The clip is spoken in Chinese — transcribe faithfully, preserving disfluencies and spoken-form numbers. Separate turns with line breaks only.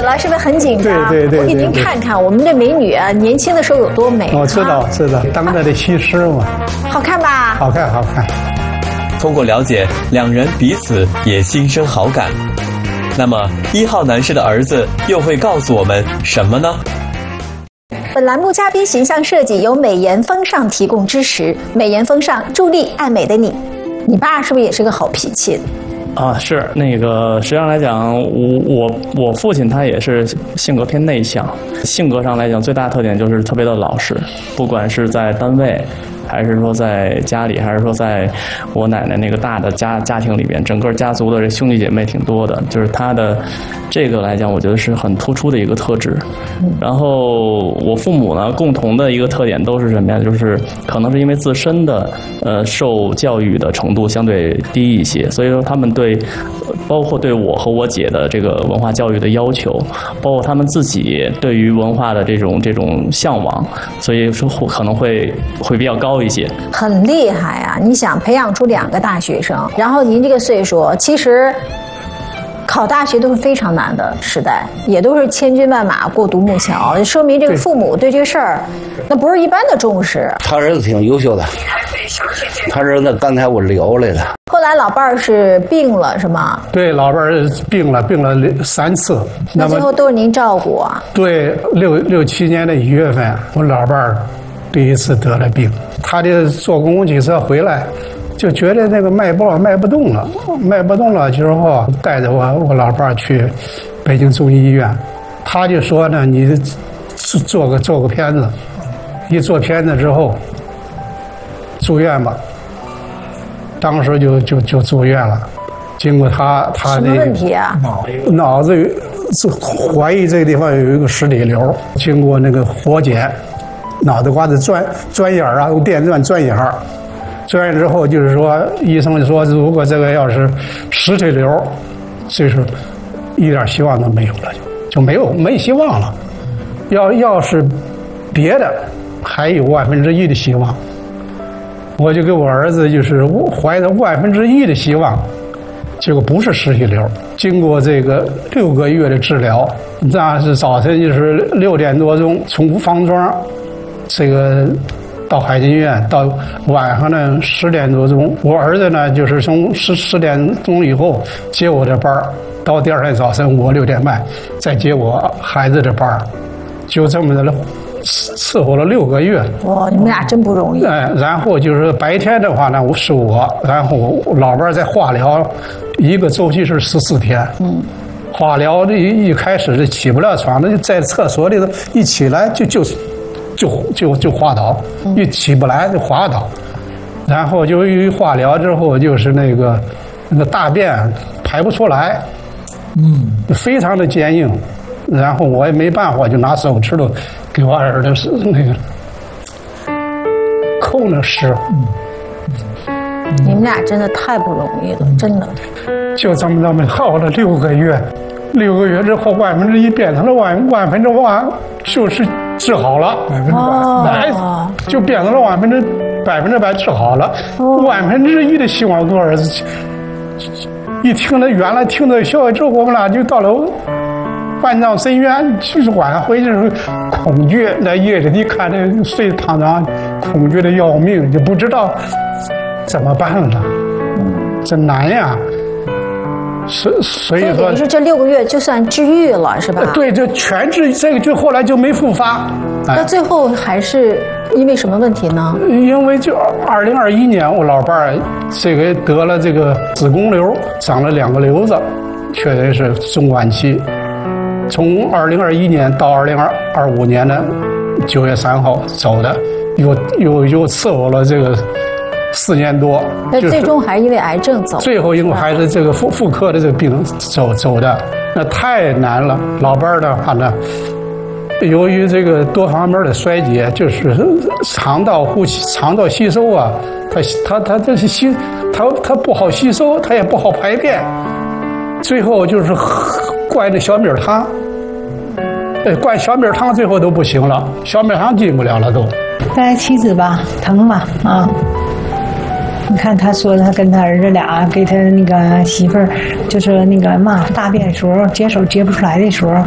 了，是不是很紧张？
对对对，
我给您看看我们这美女啊，年轻的时候有多美。
我知道，知道，当代的西施嘛。
好看吧？
好看，好看。
通过了解，两人彼此也心生好感。那么一号男士的儿子又会告诉我们什么呢？
本栏目嘉宾形象设计由美颜风尚提供支持，美颜风尚助力爱美的你。你爸是不是也是个好脾气？
啊，是那个，实际上来讲，我我我父亲他也是性格偏内向，性格上来讲最大特点就是特别的老实，不管是在单位，还是说在家里，还是说在我奶奶那个大的家家庭里边，整个家族的这兄弟姐妹挺多的，就是他的这个来讲，我觉得是很突出的一个特质。然后我父母呢，共同的一个特点都是什么呀？就是可能是因为自身的呃受教育的程度相对低一些，所以说他们对包括对我和我姐的这个文化教育的要求，包括他们自己对于文化的这种这种向往，所以说可能会会比较高一些。
很厉害啊！你想培养出两个大学生，然后您这个岁数，其实考大学都是非常难的时代，也都是千军万马过独木桥，说明这个父母对这事儿那不是一般的重视。
他儿子挺优秀的，他儿子刚才我聊来了。
后来老伴儿是病了是吗？
对，老伴儿病了，病了三次。
那最后都是您照顾啊？
对，六六七年的一月份，我老伴儿第一次得了病，他的坐公共汽车回来。就觉得那个脉搏脉不动了，脉不动了之后，带着我我老伴儿去北京中医医院，他就说呢，你做个做个片子，一做片子之后住院吧，当时就就就住院了。经过他他
什么问题啊？
脑脑子有怀疑这个地方有一个实体瘤，经过那个活检，脑袋瓜子钻钻眼儿啊，用电钻钻眼儿。钻完之后，就是说，医生说，如果这个要是实体瘤，就是一点希望都没有了，就就没有没希望了。要要是别的，还有万分之一的希望。我就给我儿子就是怀着万分之一的希望，结果不是实体瘤。经过这个六个月的治疗，那是早晨就是六点多钟从方庄，这个。到海淀医院，到晚上呢十点多钟，我儿子呢就是从十十点钟以后接我的班儿，到第二天早晨我六点半再接我孩子的班儿，就这么的伺候了六个月。
哇，你们俩真不容易。
哎，然后就是白天的话呢是我，然后我老伴儿在化疗，一个周期是十四天。嗯。化疗的一一开始是起不了床的，在厕所里头一起来就就。就就就滑倒，一起不来就滑倒，然后就由于化疗之后，就是那个那个大便排不出来，嗯，非常的坚硬，然后我也没办法，就拿手指头给我儿子是那个抠那屎。
嗯，你们俩真的太不容易了，真的。
就这么这么耗了六个月，六个月之后，万分之一变成了万万分之万，就是治好了，百分之百，哦、就变成了万分之百分之百治好了，哦、万分之一的希望。我儿子一听了，原来听到消息之后，我们俩就到了万丈深渊，就是晚上回去时候恐惧，在夜里一看这睡躺床，恐惧的要命，就不知道怎么办了，真难呀。所所以说，
所以说这六个月就算治愈了，是吧？
对，就全治，这个就后来就没复发。
那最后还是因为什么问题呢？
因为就二零二一年，我老伴儿这个得了这个子宫瘤，长了两个瘤子，确实是中晚期。从二零二一年到二零二五年的九月三号走的，又又又伺候了这个。四年多，
那最终还是因为癌症走。
最后因为还是这个妇妇科的这个病走走的，那太难了。老伴儿的话呢，由于这个多方面的衰竭，就是肠道呼吸、肠道吸收啊，他他他这是吸，他他不好吸收，他也不好排便，最后就是灌那小米汤，呃，灌小米汤最后都不行了，小米汤进不了了都。
带妻子吧，疼吧啊。你看，他说他跟他儿子俩给他那个媳妇儿，就是那个嘛大便的时候，解手解不出来的时候，